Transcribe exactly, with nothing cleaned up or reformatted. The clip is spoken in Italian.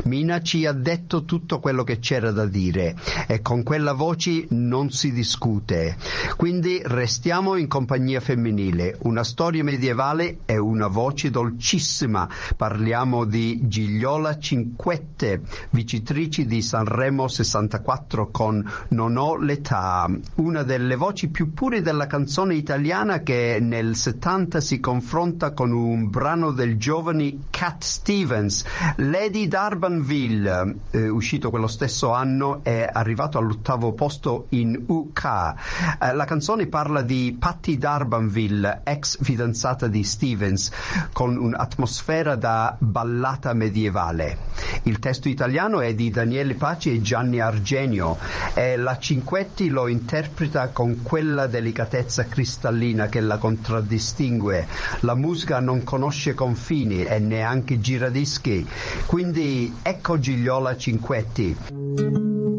Mina ci ha detto tutto quello che c'era da dire e con quella voce non si discute. Quindi restiamo in compagnia femminile, una storia medievale e una voce dolcissima. Parliamo di Gigliola Cinquette, vincitrici di Sanremo sessantaquattro con Non ho l'età, una delle voci più pure della canzone italiana, che nel settanta si confronta con un brano del giovane Cat Stevens. Lady D'Urbanville, eh, uscito quello stesso anno, è arrivato all'ottavo posto in U K. Eh, la canzone parla di Patti D'Urbanville, ex fidanzata di Stevens, con un'atmosfera da ballata medievale. Il testo italiano è di Daniele Paci e Gianni Argenio e la Cinquetti lo interpreta con quella delicatezza cristallina che la contraddistingue. La musica non conosce confini e neanche giradischi, quindi ecco Gigliola Cinquetti.